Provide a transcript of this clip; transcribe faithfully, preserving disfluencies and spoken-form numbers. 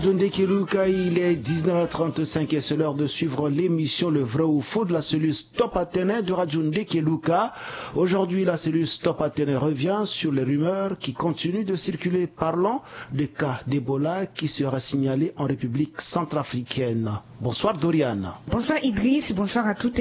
Ndekeluka, il est dix-neuf heures trente-cinq et c'est l'heure de suivre l'émission Le Vrai ou Faux de la cellule Stop Athénée de Radio Ndekeluka. Aujourd'hui, la cellule Stop Athénée revient sur les rumeurs qui continuent de circuler parlant de cas d'Ebola qui sera signalé en République centrafricaine. Bonsoir Doriane. Bonsoir Idriss, bonsoir à toutes